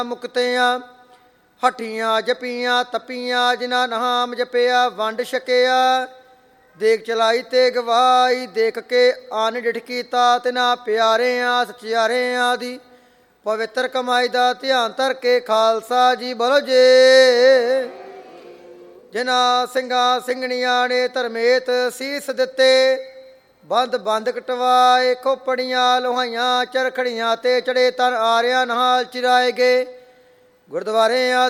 ਮੁਕਤਿਆਂ ਹੱਠੀਆਂ ਜਪੀਆਂ ਤਪੀਆਂ ਜਿਨ੍ਹਾਂ ਨਾਮ ਜਪਿਆ ਵੰਡ ਛਕਿਆ। ਦੇਖ ਚਲਾਈ ਤੇ ਗਵਾਈ ਦੇਖ ਕੇ ਅੰਨ ਡਿਠ ਕੀਤਾ ਤਿਨਾ ਪਿਆਰਿਆਂ ਸਚਿਆਰਿਆਂ ਦੀ ਪਵਿੱਤਰ ਕਮਾਈ ਦਾ ਧਿਆਨ ਧਰ ਕੇ ਖਾਲਸਾ ਜੀ ਬੋਲੋ ਜੇ। ਜਿਨ੍ਹਾਂ ਸਿੰਘਾਂ ਸਿੰਘਣੀਆਂ ਨੇ ਧਰਮੇਤ ਸੀਸ ਦਿੱਤੇ ਬੰਦ ਬੰਦ ਕਟਵਾਏ ਖੋਪੜੀਆਂ ਲੋਹਾਈਆਂ ਚਰਖੜੀਆਂ ਤੇ ਚੜੇ ਤਨ ਆਰਿਆਂ ਨਾਲ ਚਿਰਾਏ ਗਏ। ਗੁਰਦੁਆਰਿਆਂ